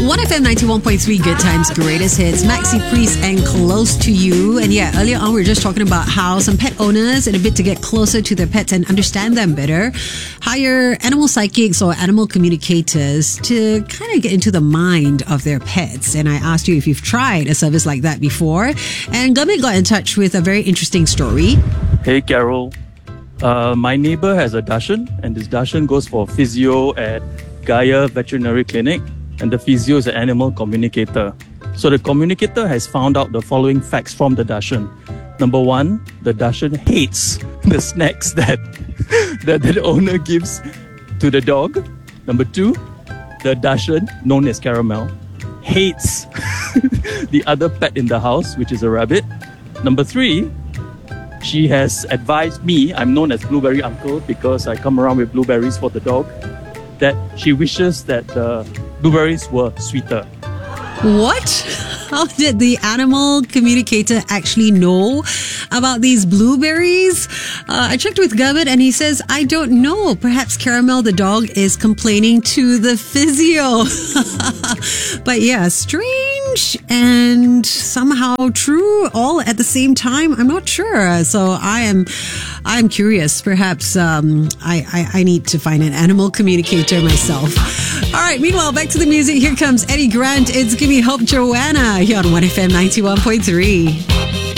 1FM 91.3, Good Times, Greatest Hits, Maxi Priest and Close to You. And yeah, earlier on we were just talking about how some pet owners, in a bit to get closer to their pets and understand them better, hire animal psychics or animal communicators to kind of get into the mind of their pets. And I asked you if you've tried a service like that before. And Gurmit got in touch with a very interesting story. Hey Carol, my neighbor has a Dachshund, and this Dachshund goes for physio at Gaia Veterinary Clinic, and the physio is an animal communicator. So the communicator has found out the following facts from the Dachshund. Number one, the Dachshund hates the snacks that the owner gives to the dog. Number two, the Dachshund, known as Caramel, hates the other pet in the house, which is a rabbit. Number three, she has advised me, I'm known as Blueberry Uncle because I come around with blueberries for the dog, that she wishes that the blueberries were sweeter. What? How did the animal communicator actually know about these blueberries? I checked with Gurmit and he says, I don't know. Perhaps Caramel the dog is complaining to the physio. But yeah, strange and somehow true all at the same time. I'm not sure. So I'm curious. Perhaps I need to find an animal communicator myself. All right, meanwhile, back to the music. Here comes Eddie Grant. It's Gimme Hope Joanna here on 1FM 91.3.